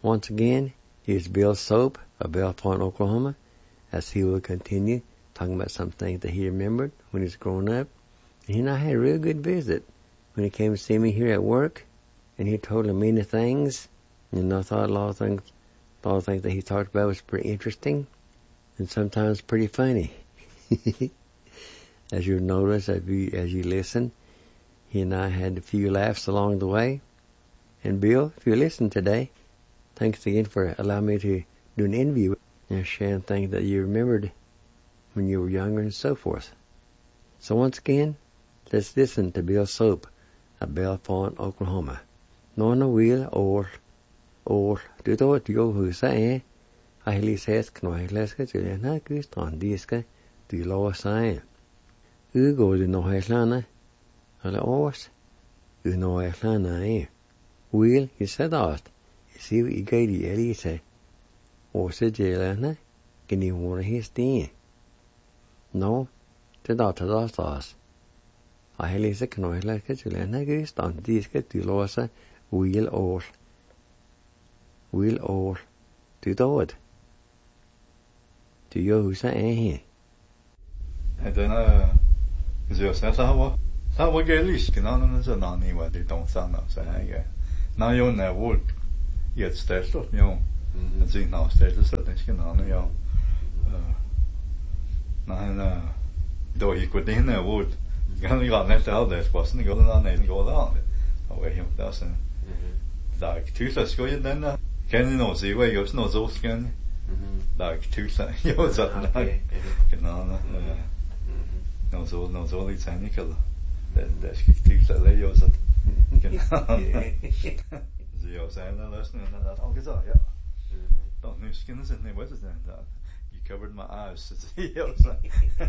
Once again, here's Bill Soap of Belle Point, Oklahoma, as he will continue talking about some things that he remembered when he was growing up. And he and I had a real good visit when he came to see me here at work, and he told me many things, and I thought a lot of things that he talked about was pretty interesting, and sometimes pretty funny. As you'll notice, as you listen, he and I had a few laughs along the way. And Bill, if you listen today, thanks again for allowing me to do an interview and sharing things that you remembered when you were younger and so forth. So once again, let's listen to Bill Soap of Belle Point, Oklahoma. Nona will or du då jo husa a helises knoileska til na kustan diska du lo sai. Ugo du no helana ala os du no helana will he said that see what you gave the elise or said jelana can you want his thing no the data das a helise knoileska til na kustan diska du lo sai will or du då du jo husa here. Den就说他我给历史跟那是哪里话的东山了，是那个，那有那我也是在说有，自己脑袋是说的是那那有，那都一个点那我，刚你讲那时候的，我是那个那个那的，我也到是，在推出这个人呢，看你那是为有是那做事干，在推出有这那，跟那no zo iets zijn niet geloof. Dat is gektiefd dat leer je zat. Zo zijn dat luisteren naar dat al gezegd ja. Dan nu schinnen ze niet wat is dat. You covered my eyes. Zo zijn.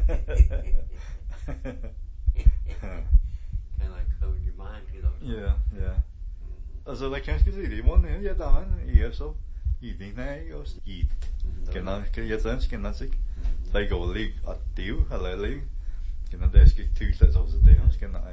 Kind of like covered your mind, you know. Yeah. Also dat kan je zien. Die man ja dan hier zo. Je denkt nee joh. Je kan je zijn kan dat zich. Dat go league at deal hallo. Kan dat is gektiefd zoals het is kan dat.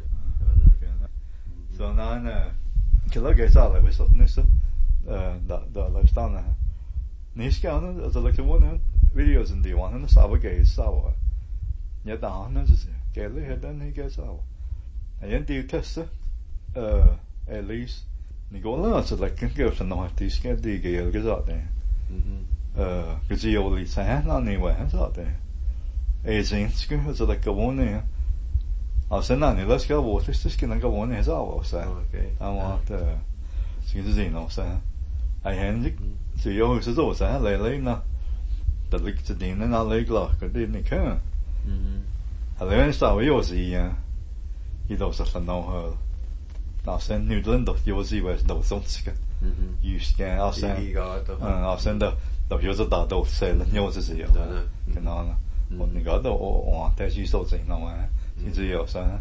Så när kan jag säga det så nyss där stanna. Ni ska alltså like one videos in the one and så vad är så. Ja där han så gäller det den här så. Jag det testa at least ni går där så like kan gå så något det ska det ge så där. Det är ju lite så här när ni var så där. Är ska så like one sen när ni då ska vara så ska ni gå ner så så. Han var ska du se nå så. Jag händer så jag så så här läna. Det ligger det inne när det är det ni kan. Alltså så jag ser i då så nå då sen nu då jag ser vad då så ska. Just ska alltså då jag så då så jag så ser. Kan han och ni går då och det är ju så sig nå. 一直有噻，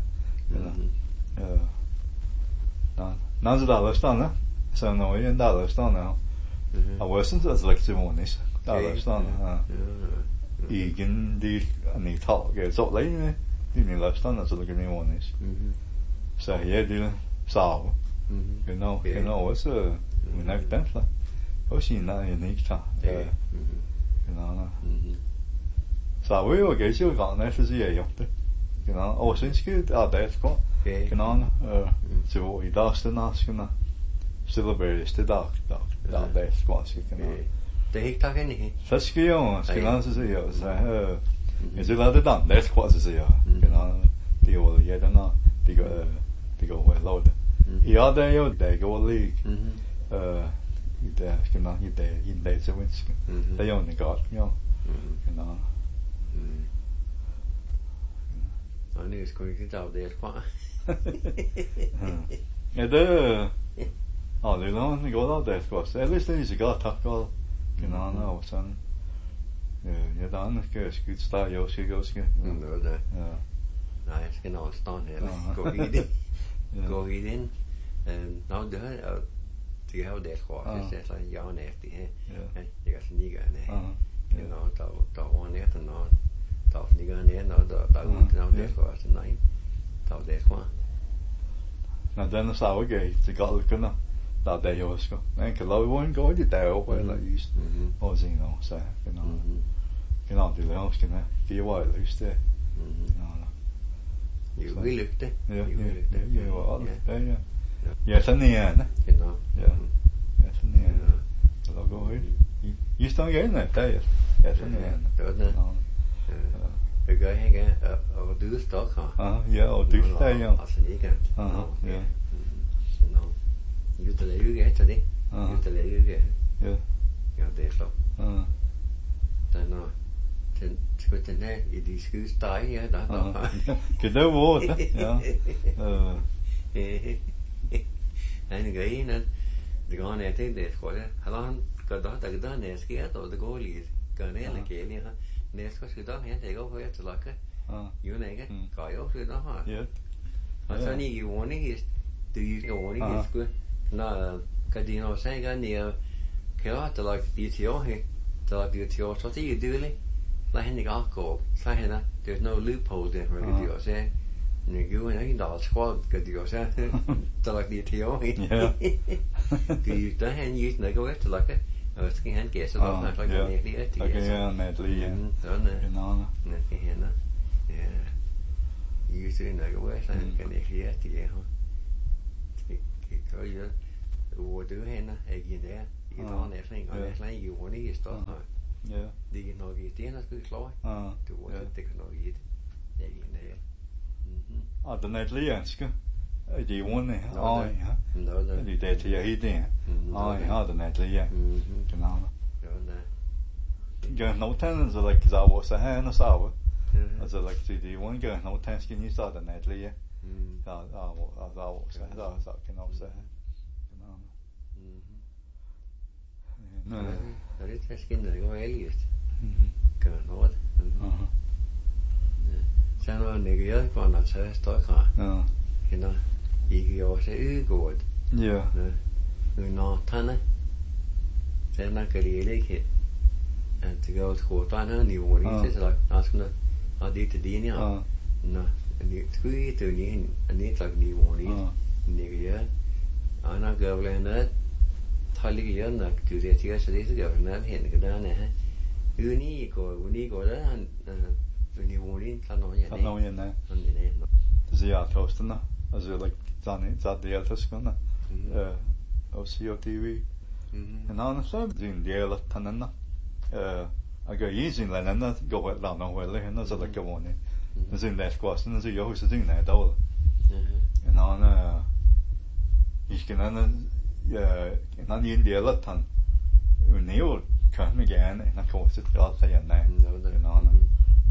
那是大楼上呢，上那我演大楼上呢，我甚至是来自我那是大楼上呢，已经你套给做了呢，你楼上呢是那个你我那是，所以也的少，然后我是我那个单了，我是那也那个啥，然后呢，稍微我给就讲那是也有的。Och sen ska det där ska kan så idag stannar ska celebrate det där ska kan det helt klart inte så ska jag ska så säga så här är det där det ska så säga kan det är ju det går väl låt ja det är ju det går lik det ska man inte så vinst det är ju inte gott ja kan Och nu ska vi inte av det kvar. Ja det ja det låter ni går där kvar. Så är det inte så gott tack och kan och sen ja då ska jag starta jag ska det. Ja. Nej, ska nog stanna här. Gå in. Nå det här det har det kvar. Det är så jag nästan här. Jag ska sniga ner. You know, då var nästan nå. Då ni går ner och då ut det kvar så nej. Då det kvar. När den så är det galt kunna. da det jo ska. Men kan lov vara en gång det där uppe eller just. Och sen då så genau det är också när det var just det. Jo, vi lyckte. Ja, allt det ja. Ja, sen igen. Genau. Ja. Ja, sen igen. Lov gå ut. Just den igen där. Ja, sen igen. Det. Det gør jeg ikke, og du står her. Ja, og du står her. Altså ikke. Ja. Jo, det er jo ikke efter det. Jo, det er jo ikke. Ja. Ja, det er så. Den her i de skyde steg her, der. Kan det være det? Ja. Han gør en af det går ned til det, tror jeg. Han gør der ned sker, og det går lige. Gør ned eller kæle her. Næste skal der hen, det går på til lakke. Jo, ikke? Går jo til der her. Ja. Og så ni ordning er det ordning er sgu. Når kan de nå sige gerne ned. Kan det like blive til år her. Der bliver til år, så det er dødelig. Der hen ikke gå. Så hen there's no loophole there, hvad de også siger. Nu jo en der squad kan de også sige. Der like bliver til år her. Ja. Det der hen just når går efter lakke. Og så kan han gætte så der så kan jeg lige til. Okay, ja, med lige. Sådan. Genau. Nå, det hænder. Ja. Just det når går så kan jeg lige til her. Det kan jo hvor du hænder ikke der. I der næsten og næsten i ordning i står. Ja. Det er nok i det, der skal klare. Du det kan nok i det. Jeg er ikke der. Og den er italienske. Det er ordene. Ja. Det er til jeg helt det. Ja, den er italienske. Genau. Gør noget tænder så like zawo så her og zawo. Altså like det one gør noget tænder skal ni så den er italienske. Zawo så kan også her. Genau. Det er det skal det går ærligt. Gør noget. Så når det gør for når så står klar. Ja. Genau. Ikke jo så godt. Ja. Når tanne. Så når kan det ikke. At det går til tanne niveau lige så der skal og det til din ja. Nå, det skulle det jo en netlagt niveau lige. Ikke og når gør vel noget tallige nok du det til så det gør noget hen kan der nede. Unico der han niveau lige kan noget ja. Noget ja. Det ser jeg tosten. Altså like så det er det skal nå. Og COTV. En anden så din det er tanna. Og gør I sin lande går vel der noget eller hen så der går vonde. Men så der skal også så jeg husker ting der dog. En anden ich kan anden en anden det er tan. Uneo kan mig gerne en kort til grad så ja nej. En anden.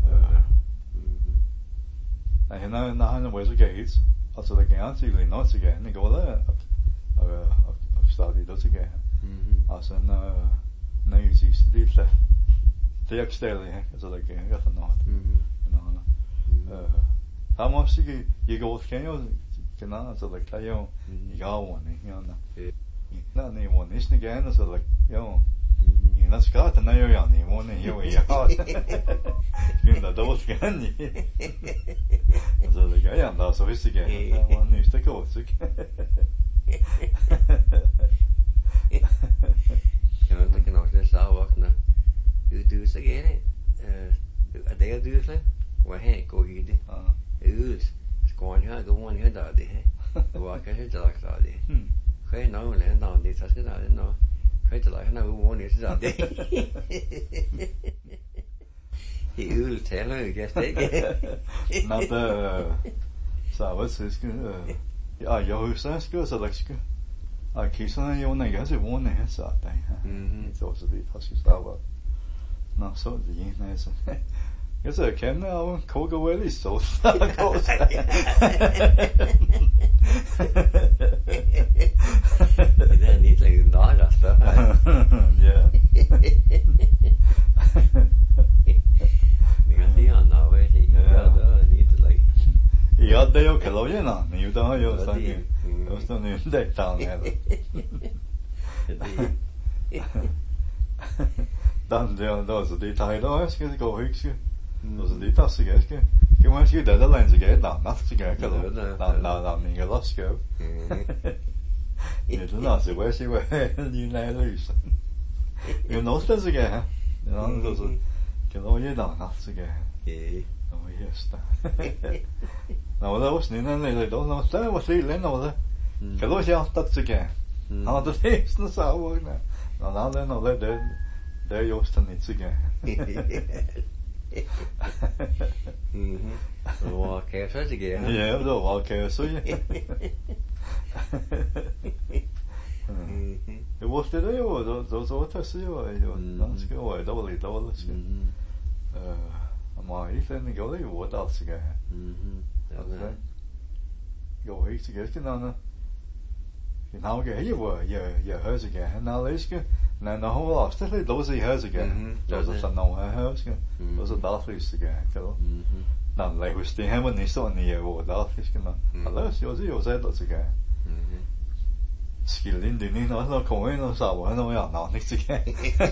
Nej, når han var så galt. Altså der gerne til en noget til gerne. Går der og starte det til gerne. Og så når jeg siger det er ikke stadig her. Altså der gerne jeg for noget. Der må også ikke jeg går kan jo genau altså der kan jo i gaven ja. Når det var næsten gerne så der jo en skat når jeg er i måne jo ja. Men der dog gerne. Altså det gør jeg da så hvis ikke der var næste kort ikke. Ja, det kan også det så vågne. Du så gerne. Det er du slet. Hvor han går i det. Skåren her går han her der det her. Hvor kan det der klare det. Kan noget land der det så skal der det noget. Kan det der han er ude så der det. Det taler jo ikke ikke. Nå det så hvad skal ja jeg husker så der skal og kigger jo når jeg så vågne her så der. Så det faktisk der nå så det er så jeg så kan jeg koge vel så det er lidt like en dag så ja men det er noget det er lidt like ja det er jo kalorier men jo der jo så også den der der Dan det så det tager der skal det gå ikke og så det der skal kan man sige der der land skal der næste skal kan der men jeg også skal 也真的是我是为你来旅行，有弄的这个，然后就是给我也当那这个，我也是的。那我我是那那都那在我谁来那我的，给我想到这个，然后这是啥我呢？然后那来得有什么这个？ Wow, kẻ số gì kìa. Yeah, đó wow kẻ số gì. Det var det ju då testar jag ju ganska och dåligt så. Men i sen går det ju åt alls så. Jo, hej så gör det någon. Det har jag ju jag hör så gärna när det ska när det har varit det då så hör så gärna. Då så någon hör så. Då så därför så gärna. 난来回是还没你说你也我到是个呢，好了，有在到这个，是林的你那空位那啥我那要拿你这个。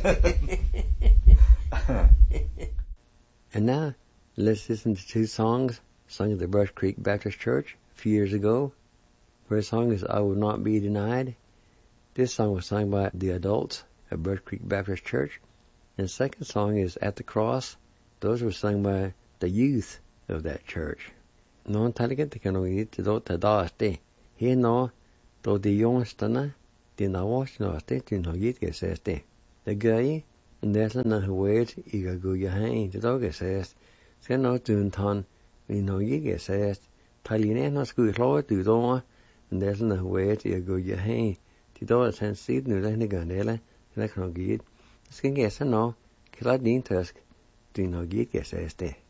And now, let's listen to two songs sung at the Brush Creek Baptist Church a few years ago. First song is I Will Not Be Denied. This song was sung by the adults at Brush Creek Baptist Church. And the second song is At the Cross. Those were sung by the youth of that church. Non taligent kan we to do ta daste. He no do the youngstana the na wash no ste to no yit get says the guy and there's na wait iga go ya hain to do get says sen no tun ton we no yit get says taline no sku lo to do and there's na wait iga go ya hain to do sen seed no le ne gan ele na kan git skin get no kila din tusk do no yit get says the